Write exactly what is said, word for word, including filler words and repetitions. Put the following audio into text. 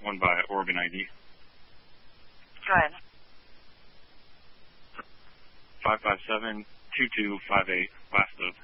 one by Oregon I D. Go ahead. five five seven, two two five eight, last of